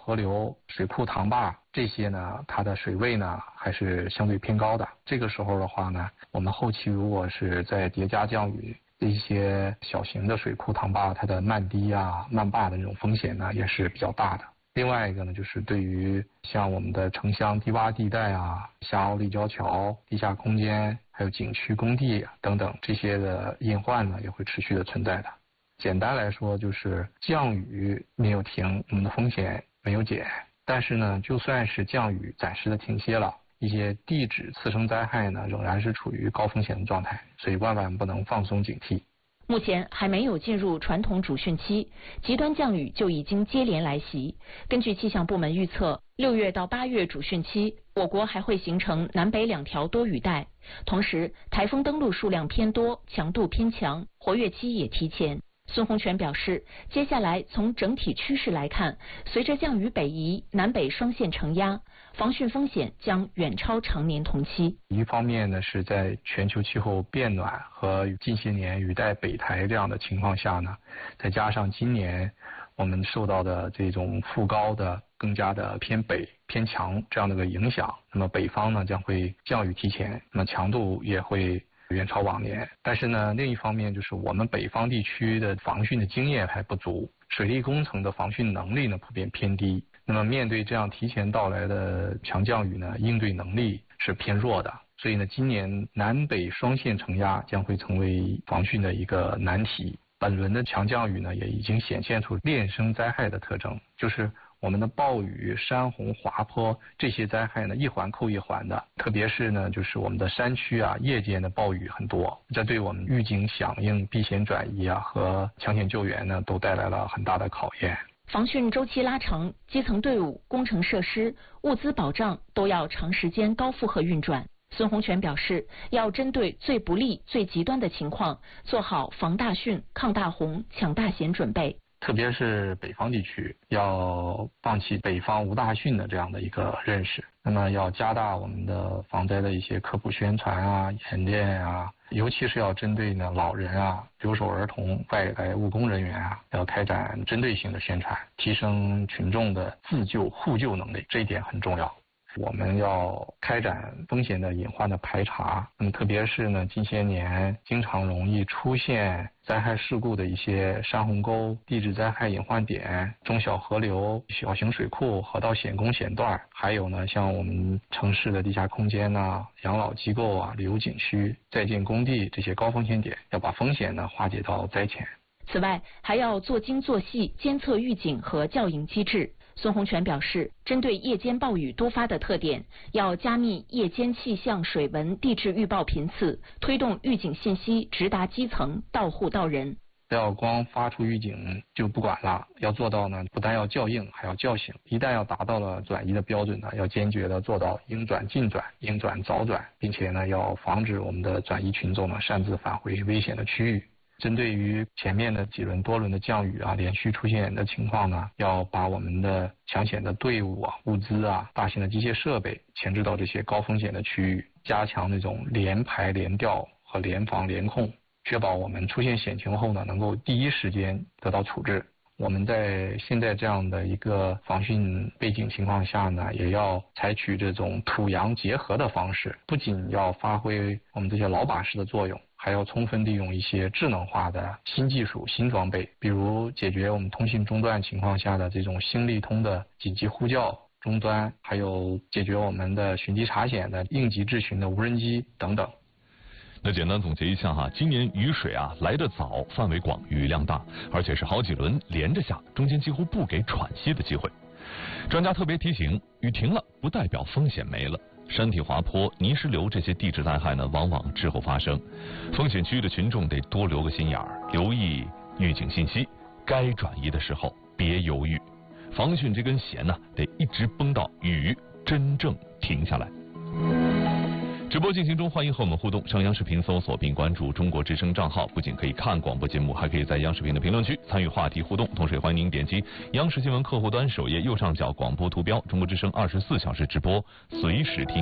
河流、水库、塘坝这些呢，它的水位呢还是相对偏高的。这个时候的话呢，我们后期如果是在叠加降雨，一些小型的水库、塘坝，它的漫堤啊、漫坝的这种风险呢也是比较大的。另外一个呢，就是对于像我们的城乡低洼地带啊、下凹立交桥、地下空间，还有景区工地等等这些的隐患呢，也会持续的存在的。简单来说，就是降雨没有停，我们的风险没有减。但是呢，就算是降雨暂时的停歇了，一些地质次生灾害呢，仍然是处于高风险的状态，所以万万不能放松警惕。 目前还没有进入传统主汛期，极端降雨就已经接连来袭。根据气象部门预测，6月到8月主汛期，我国还会形成南北2条多雨带，同时台风登陆数量偏多，强度偏强，活跃期也提前。孙洪全表示，接下来从整体趋势来看，随着降雨北移，南北双线承压，防汛风险将远超常年同期。 一方面呢，是在全球气候变暖和近些年雨带北抬这样的情况下呢，再加上今年我们受到的这种副高的更加的偏北偏强这样的一个影响，那么北方呢将会降雨提前，那么强度也会远超往年。但是呢，另一方面就是我们北方地区的防汛的经验还不足，水利工程的防汛能力呢普遍偏低。那么面对这样提前到来的强降雨呢，应对能力是偏弱的。所以呢，今年南北双线承压将会成为防汛的一个难题。本轮的强降雨呢，也已经显现出链生灾害的特征，就是我们的暴雨、山洪、滑坡这些灾害呢，一环扣一环的。特别是呢，就是我们的山区啊，夜间的暴雨很多，这对我们预警响应、避险转移啊和抢险救援呢，都带来了很大的考验。 防汛周期拉长，基层队伍、工程设施、物资保障都要长时间高负荷运转。孙洪全表示，要针对最不利、最极端的情况，做好防大汛、抗大洪、抢大险准备。 特别是北方地区，要放弃北方无大汛的这样的一个认识，那么要加大我们的防灾的一些科普宣传啊、演练啊，尤其是要针对呢老人啊、留守儿童、外来务工人员啊，要开展针对性的宣传，提升群众的自救互救能力，这一点很重要。我们要开展风险的隐患的排查，特别是呢近些年经常容易出现灾害事故的一些山洪沟、地质灾害隐患点、中小河流、小型水库、河道险工险段，还有呢像我们城市的地下空间呐、养老机构啊、旅游景区、在建工地这些高风险点，要把风险呢化解到灾前。 此外，还要做精做细监测预警和校引机制。孙洪全表示，针对夜间暴雨多发的特点，要加密夜间气象、水文、地质预报频次，推动预警信息直达基层，到户到人。 不要光发出预警就不管了，要做到呢，不但要校应，还要叫醒。一旦要达到了转移的标准呢，要坚决的做到应转尽转、应转早转，并且呢，要防止我们的转移群众呢擅自返回危险的区域。针对于前面的几轮多轮的降雨啊，连续出现的情况呢，要把我们的抢险的队伍啊、物资啊、大型的机械设备前置到这些高风险的区域，加强那种联排联调和联防联控，确保我们出现险情后呢，能够第一时间得到处置。我们在现在这样的一个防汛背景情况下呢，也要采取这种土洋结合的方式，不仅要发挥我们这些老把式的作用，还要充分利用一些智能化的新技术、新装备，比如解决我们通信中断情况下的这种星利通的紧急呼叫终端，还有解决我们的寻机查险的应急智询的无人机等等。 那简单总结一下哈，今年雨水啊来得早，范围广，雨量大，而且是好几轮连着下，中间几乎不给喘息的机会。专家特别提醒，雨停了不代表风险没了。山体滑坡、泥石流这些地质灾害呢，往往滞后发生。风险区域的群众得多留个心眼儿，留意预警信息，该转移的时候别犹豫。防汛这根弦呢，得一直绷到雨真正停下来。直播进行中，欢迎和我们互动。上央视频搜索并关注中国之声账号，不仅可以看广播节目，还可以在央视频的评论区参与话题互动。同时也欢迎您点击央视新闻客户端首页右上角广播图标，中国之声24小时直播，随时听。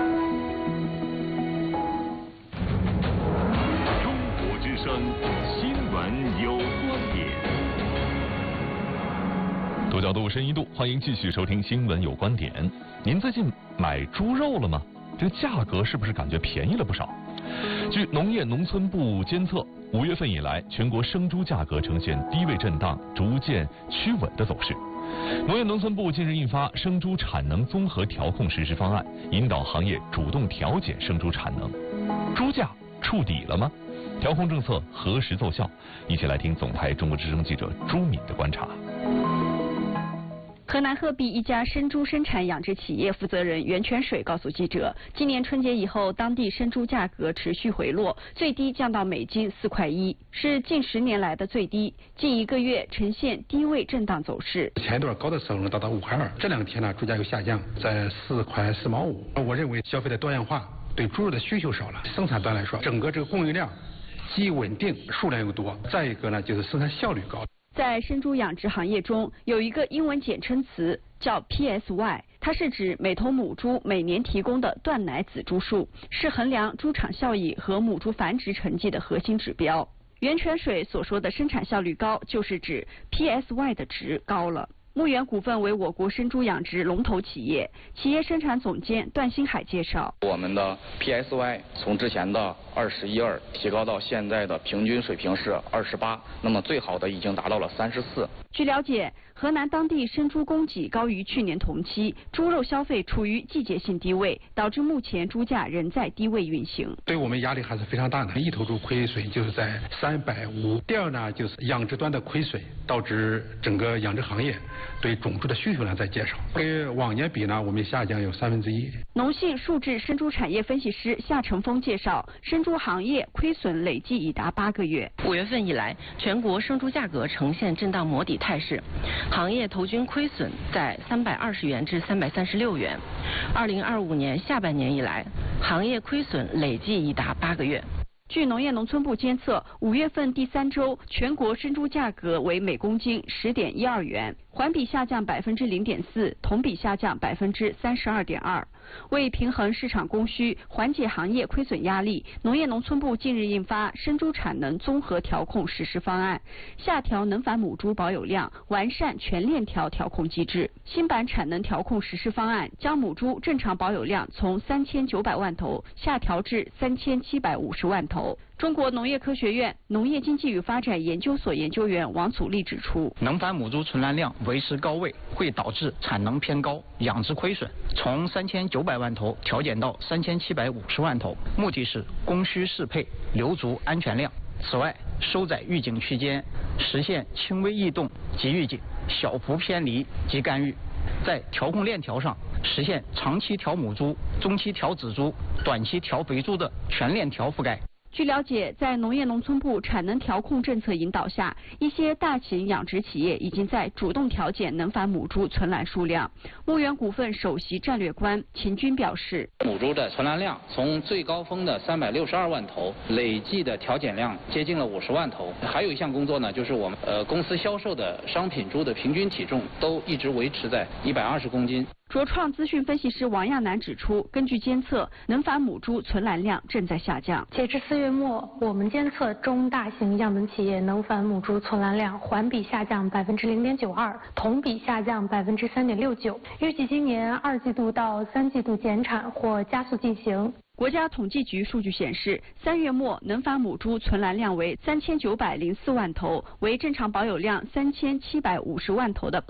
中国之声新闻有观点。 独角度深一度，欢迎继续收听新闻有观点。您最近买猪肉了吗？这个价格是不是感觉便宜了不少？据农业农村部监测，5月份以来，全国生猪价格呈现低位震荡、逐渐趋稳的走势。农业农村部近日印发生猪产能综合调控实施方案，引导行业主动调减生猪产能。猪价触底了吗？调控政策何时奏效？一起来听总台中国之声记者朱敏的观察。 河南鹤壁一家生猪生产养殖企业负责人袁泉水告诉记者，今年春节以后，当地生猪价格持续回落，最低降到每斤4.1块，是近10年来的最低。近1个月呈现低位震荡走势。 前一段高的时候呢，达到5.2块，这2天呢，猪价又下降，在4.4毛5。我认为消费的多样化，对猪肉的需求少了，生产端来说，整个这个供应量既稳定，数量又多。再一个呢，就是生产效率高。 在生猪养殖行业中，有一个英文简称词叫 PSY， 它是指每头母猪每年提供的断奶仔猪数，是衡量猪场效益和母猪繁殖成绩的核心指标。袁泉水所说的生产效率高，就是指 PSY 的值高了。牧原股份为我国生猪养殖龙头企业，企业生产总监段新海介绍， 我们的 PSY 从之前的21.2提高到现在的平均水平是28，那么最好的已经达到了34。 据了解，河南当地生猪供给高于去年同期，猪肉消费处于季节性低位，导致目前猪价仍在低位运行。 对我们压力还是非常大的，一头猪亏损就是在350。第二呢，就是养殖端的亏损，导致整个养殖行业对种猪的需求量在减少，跟往年比呢，我们下降有1/3。 农信数字生猪产业分析师夏成峰介绍，生猪行业亏损累计已达8个月。 5月份以来，全国生猪价格呈现震荡磨底态势，行业头均亏损在320元至336元。2025年下半年以来，行业亏损累计已达8个月。 据农业农村部监测，5月份第3周全国生猪价格为每公斤10.12元，环比下降0.4%，同比下降32.2%。为平衡市场供需，缓解行业亏损压力，农业农村部近日印发生猪产能综合调控实施方案，下调能繁母猪保有量，完善全链条调控机制。新版产能调控实施方案将母猪正常保有量从3900万头下调至3750万头。中国农业科学院农业经济与发展研究所研究员王祖立指出， 能繁母猪存栏量维持高位，会导致产能偏高，养殖亏损，从3900万头调减到3750万头，目的是供需适配，留足安全量。此外，收窄预警区间，实现轻微异动即预警，小幅偏离即干预。在调控链条上实现长期调母猪、中期调仔猪、短期调肥猪的全链条覆盖。 据了解，在农业农村部产能调控政策引导下，一些大型养殖企业已经在主动调减能繁母猪存栏数量。牧原股份首席战略官秦军表示， 母猪的存栏量从最高峰的362万头，累计的调减量接近了50万头。还有一项工作呢，就是我们公司销售的商品猪的平均体重都一直维持在120公斤。 卓创资讯分析师王亚楠指出，根据监测，能繁母猪存栏量正在下降。 截至4月末，我们监测中大型样本企业能繁母猪存栏量环比下降0.92%，同比下降3.69%。预计今年2季度到3季度减产或加速进行。 国家统计局数据显示，3月末能繁母猪存栏量为3904万头，为正常保有量3750万头的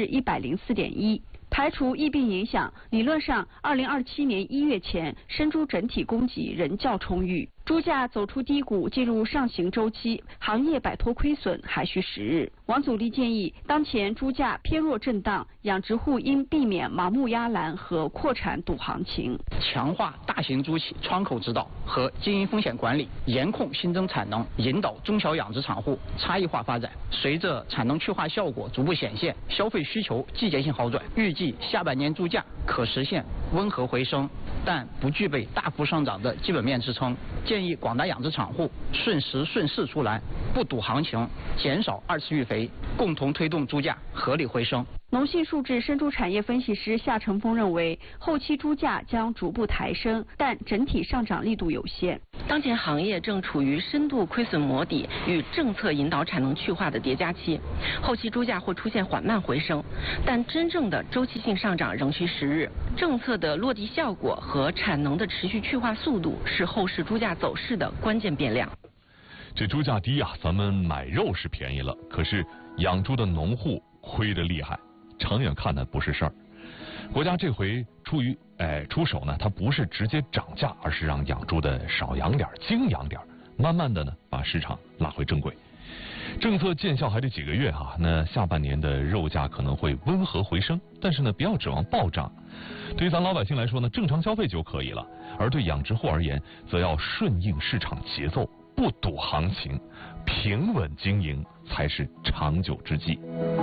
104.1%。排除疫病影响，理论上2027年1月前，生猪整体供给仍较充裕。猪价走出低谷，进入上行周期，行业摆脱亏损还需时日。王祖立建议，当前猪价偏弱震荡，养殖户应避免盲目压栏和扩产赌行情， 强化大型猪企窗口指导和经营风险管理，严控新增产能，引导中小养殖场户差异化发展。随着产能去化效果逐步显现，消费需求季节性好转，预计下半年猪价可实现温和回升，但不具备大幅上涨的基本面支撑。建议广大养殖场户顺时顺势出栏， 不赌行情，减少二次育肥，共同推动猪价合理回升。 农信数字生猪产业分析师夏成峰认为，后期猪价将逐步抬升，但整体上涨力度有限。 当前行业正处于深度亏损磨底与政策引导产能去化的叠加期，后期猪价会出现缓慢回升，但真正的周期性上涨仍需时日。政策的落地效果和产能的持续去化速度是后市猪价走势的关键变量。 这猪价低啊，咱们买肉是便宜了，可是养猪的农户亏得厉害，长远看呢不是事儿。国家这回出手呢，它不是直接涨价，而是让养猪的少养点，精养点，慢慢的呢把市场拉回正轨。政策见效还得几个月啊，那下半年的肉价可能会温和回升，但是呢不要指望暴涨。对于咱老百姓来说呢，正常消费就可以了，而对养殖户而言，则要顺应市场节奏，不赌行情，平稳经营才是长久之计。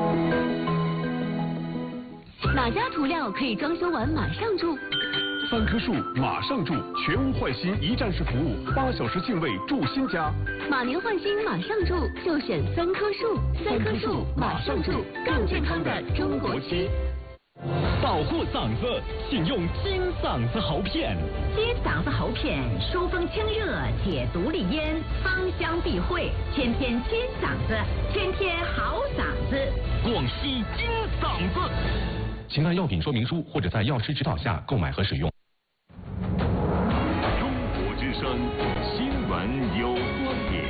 哪家涂料可以装修完马上住 3棵树马上住，全屋换新一站式服务，8小时净位住新家。 马年换新马上住，就选3棵树，3棵树马上住，更健康的中国漆。 保护嗓子，请用金嗓子喉片。 金嗓子喉片，疏风清热，解毒利咽，芳香避秽，天天金嗓子，天天好嗓子。 广西金嗓子。请看药品说明书或者在药师指导下购买和使用。 中国之声新闻有观点。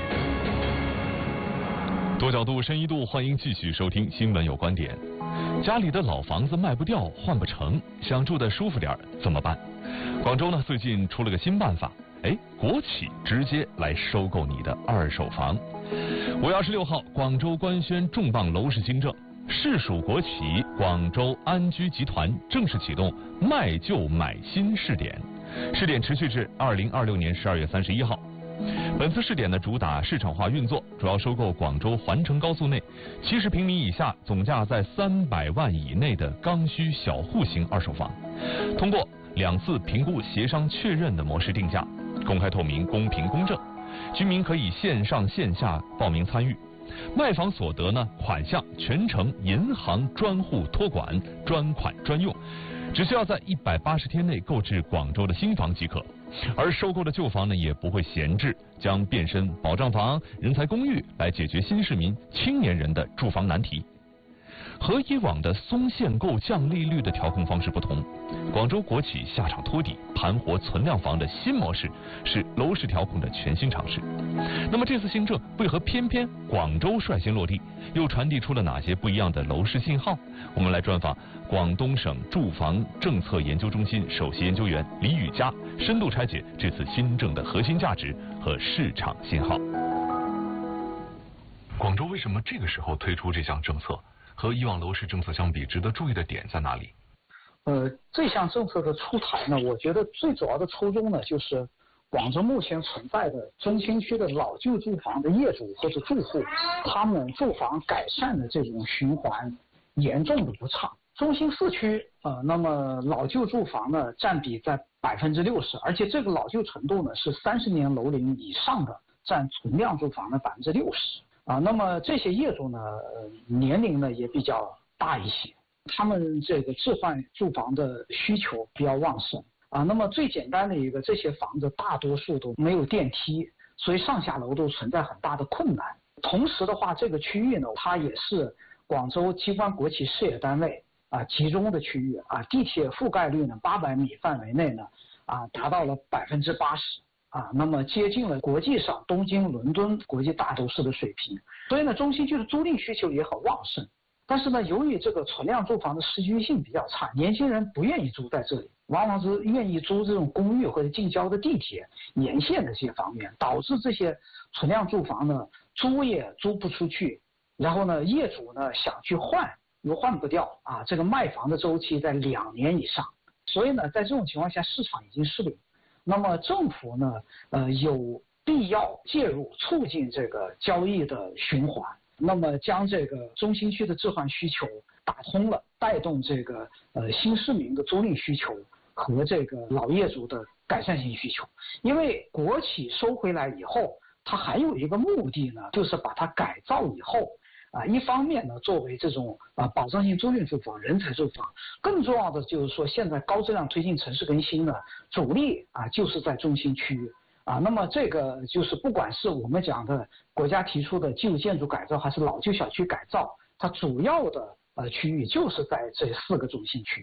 多角度、深一度，欢迎继续收听新闻有观点。家里的老房子卖不掉，换不成，想住得舒服点怎么办？广州呢最近出了个新办法，国企直接来收购你的二手房。5月26号，广州官宣重磅楼市新政，市属国企广州安居集团正式启动卖旧买新试点，试点持续至2026年12月31号。本次试点呢主打市场化运作，主要收购广州环城高速内70平米以下、总价在300万以内的刚需小户型二手房，通过2次评估协商确认的模式定价，公开透明、公平公正，居民可以线上线下报名参与。卖房所得呢，款项全程银行专户托管，专款专用，只需要在180天内购置广州的新房即可。而收购的旧房呢，也不会闲置，将变身保障房、人才公寓，来解决新市民、青年人的住房难题。和以往的松限购、降利率的调控方式不同，广州国企下场托底、盘活存量房的新模式，是楼市调控的全新尝试。那么这次新政为何偏偏广州率先落地，又传递出了哪些不一样的楼市信号？我们来专访广东省住房政策研究中心首席研究员李宇佳，深度拆解这次新政的核心价值和市场信号。广州为什么这个时候推出这项政策？和以往楼市政策相比，值得注意的点在哪里？ 这项政策的出台呢，我觉得最主要的初衷呢，就是广州目前存在的中心区的老旧住房的业主或者住户，他们住房改善的这种循环严重的不畅。中心市区那么老旧住房呢占比在60%，而且这个老旧程度呢是30年楼龄以上的占存量住房的60%。那么这些业主呢，年龄呢也比较大一些，他们这个置换住房的需求比较旺盛那么最简单的一个，这些房子大多数都没有电梯，所以上下楼都存在很大的困难。同时的话，这个区域呢，它也是广州机关国企事业单位集中的区域地铁覆盖率呢800米范围内呢达到了80%。那么接近了国际上东京、伦敦国际大都市的水平，所以呢，中心区的租赁需求也很旺盛。但是呢，由于这个存量住房的适居性比较差，年轻人不愿意住在这里，往往是愿意租这种公寓或者近郊的地铁沿线的这些房源，导致这些存量住房呢租也租不出去，然后呢，业主呢想去换又换不掉这个卖房的周期在2年以上，所以呢，在这种情况下，市场已经失灵。那么政府呢，有必要介入，促进这个交易的循环，那么将这个中心区的置换需求打通了，带动这个新市民的租赁需求和这个老业主的改善性需求。因为国企收回来以后， 它还有一个目的呢，就是把它改造以后一方面呢作为这种保障性租赁住房、人才住房，更重要的就是说现在高质量推进城市更新的主力就是在中心区域那么这个就是不管是我们讲的国家提出的旧建筑改造，还是老旧小区改造，它主要的区域就是在这4个中心区。